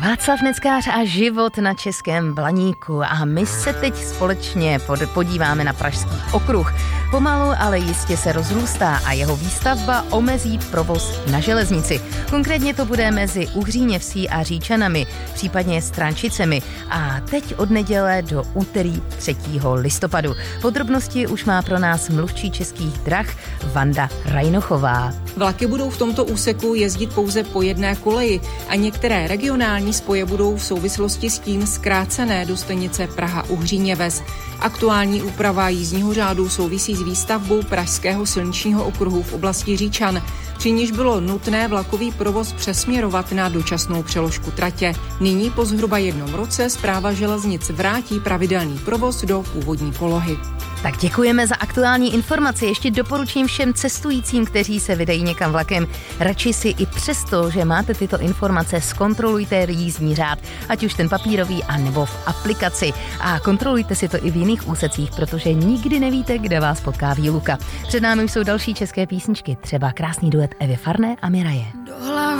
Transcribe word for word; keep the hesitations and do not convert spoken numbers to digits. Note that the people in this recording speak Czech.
Václav Neckář a život na Českém Blaníku. A my se teď společně podíváme na Pražský okruh. Pomalu, ale jistě se rozrůstá a jeho výstavba omezí provoz na železnici. Konkrétně to bude mezi Uhříněvsí a Říčanami, případně Strančicemi. A teď od neděle do úterý třetího listopadu. Podrobnosti už má pro nás mluvčí Českých drah Vanda Rajnochová. Vlaky budou v tomto úseku jezdit pouze po jedné koleji a některé regionální spoje budou v souvislosti s tím zkrácené do stanice Praha-Uhříněves. Aktuální úprava jízdního řádu souvisí s výstavbou Pražského silničního okruhu v oblasti Říčan, při níž bylo nutné vlakový provoz přesměrovat na dočasnou přeložku tratě. Nyní po zhruba jednom roce Správa železnic vrátí pravidelný provoz do původní polohy. Tak děkujeme za aktuální informaci. Ještě doporučím všem cestujícím, kteří se vydají někam vlakem. Radši si i přesto, že máte tyto informace, zkontrolujte jízdní řád, ať už ten papírový, anebo v aplikaci. A kontrolujte si to i v jiných úsecích, protože nikdy nevíte, kde vás potká výluka. Před námi už jsou další české písničky, třeba krásný duet Evy Farné a Miraje.